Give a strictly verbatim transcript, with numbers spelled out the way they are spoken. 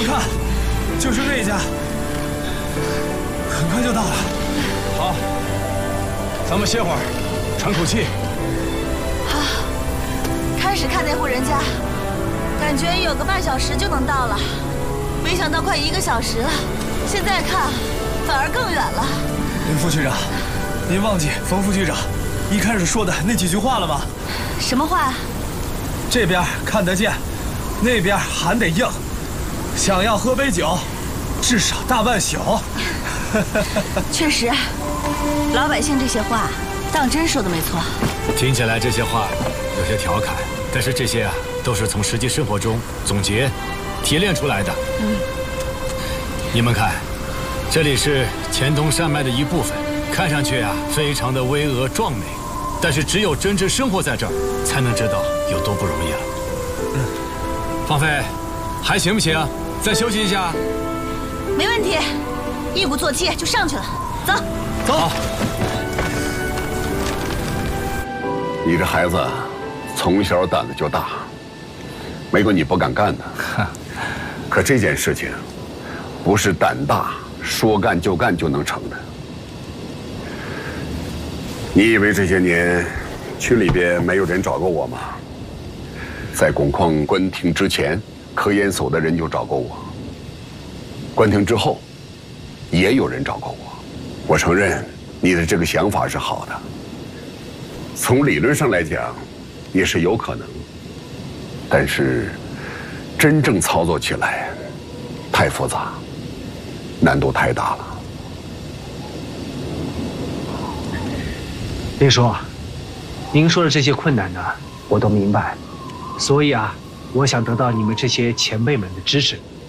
你看，就是那家，很快就到了。好，咱们歇会儿，喘口气。 好，开始看那户人家，感觉有个半小时就能到了，没想到快一个小时了。现在看，反而更远了。 林副局长，您忘记冯副局长一开始说的那几句话了吗？ 什么话？ 这边看得见，那边喊得硬。想要喝杯酒，至少大半宿。 确实，老百姓这些话当真说的没错。 听起来这些话有些调侃，但是这些啊都是从实际生活中总结、提炼出来的。嗯，你们看，这里是黔东山脉的一部分，看上去啊非常的巍峨壮美，但是只有真正生活在这儿，才能知道有多不容易了。嗯，芳菲，还行不行？再休息一下。 没问题，一鼓作气就上去了。走， 走。好。 你这孩子从小胆子就大，没有你不敢干的。可这件事情不是胆大说干就干就能成的。你以为这些年区里边没有人找过我吗？在汞矿关停之前，科研所的人就找过我；关停之后，也有人找过我。我承认你的这个想法是好的，从理论上来讲也是有可能，但是真正操作起来太复杂，难度太大了。 林叔，您说的这些困难呢，我都明白，所以啊，我想得到你们这些前辈们的支持。